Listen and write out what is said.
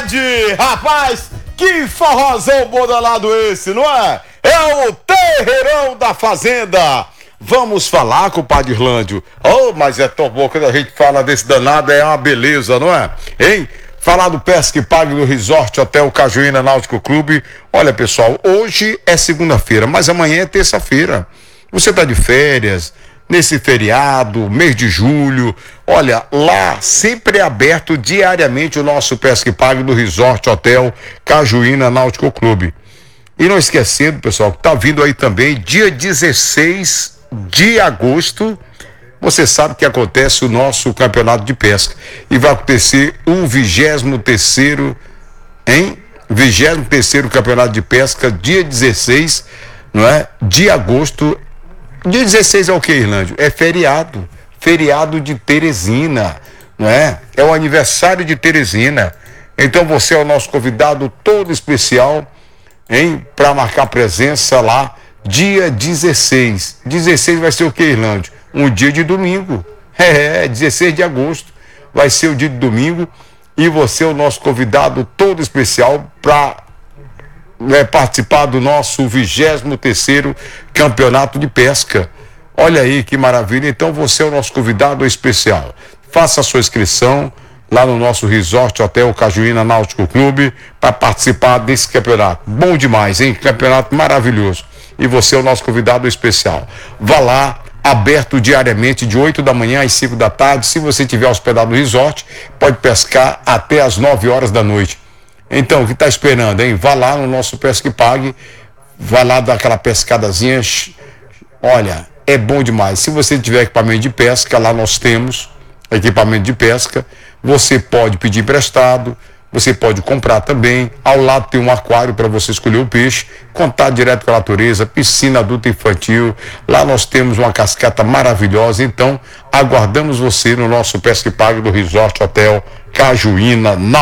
tarde, rapaz, que forrozão bodalado esse, não é? É o Terreirão da Fazenda. Vamos falar, compadre Irlândio. Oh, mas é tão bom quando a gente fala desse danado, é uma beleza, não é? Hein? Falar do Pesca e Pague do Resort Hotel Cajuína Náutico Clube. Olha, pessoal, hoje é segunda-feira, mas amanhã é terça-feira. Você tá de férias, nesse feriado, mês de julho, olha, lá sempre é aberto diariamente o nosso Pesca e Pague do Resort Hotel Cajuína Náutico Clube. E não esquecendo, pessoal, que tá vindo aí também dia 16 de agosto, você sabe que acontece o nosso campeonato de pesca e vai acontecer o 23º campeonato de pesca, dia 16, não é? De agosto. Dia 16 é o que, Irlândio? É feriado de Teresina, não é? É o aniversário de Teresina. Então você é o nosso convidado todo especial, hein? Para marcar presença lá, dia 16. 16 vai ser o que, Irlândio? Um dia de domingo. 16 de agosto vai ser o dia de domingo e você é o nosso convidado todo especial para participar do nosso 23º campeonato de pesca. Olha aí que maravilha. Então você é o nosso convidado especial. Faça a sua inscrição lá no nosso Resort Hotel Cajuína Náutico Clube para participar desse campeonato. Bom demais, hein? Campeonato maravilhoso. E você é o nosso convidado especial. Vá lá, aberto diariamente de 8 da manhã às 5 da tarde. Se você tiver hospedado no resort, pode pescar até às 9 horas da noite. Então, o que está esperando, hein? Vá lá no nosso Pesca e Pague, vai lá dar aquela pescadazinha. Olha, é bom demais. Se você tiver equipamento de pesca, lá nós temos equipamento de pesca. Você pode pedir emprestado, você pode comprar também. Ao lado tem um aquário para você escolher o peixe, contato direto com a natureza, piscina adulta e infantil. Lá nós temos uma cascata maravilhosa. Então, aguardamos você no nosso Pesca e Pague do Resort Hotel Cajuína.